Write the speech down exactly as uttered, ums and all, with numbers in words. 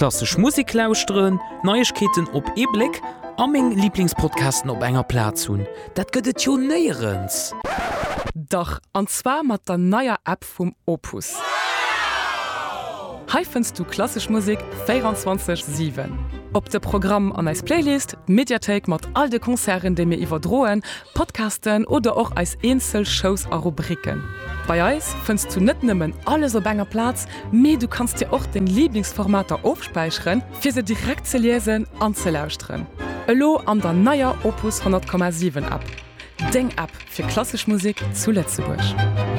klassisch Musik lauschteren, Neuigkeiten op E-Blick, aming Lieblingspodcasten op enger Platz hun. Dat gëtt jo neierens. Doch anzwa mat der neuer App vum Opus. Hei findst du klassisch Musik vierundzwanzig sieben. Op de Programm an als Playlist, Mediathek mat all de Konzeren, de mir iwwerdroen, Podcasten oder auch als Einzelshows a Rubriken. Bei Eis findst du net nimmen alles op enger Platz, me du kannst dir auch den Lieblingsformater aufspeichern, fir se direkt ze lesen an ze lauschtren. Elo an der neuer Opus hundert Komma sieben App. Denk ab für klassisch Musik zu Lützeburg.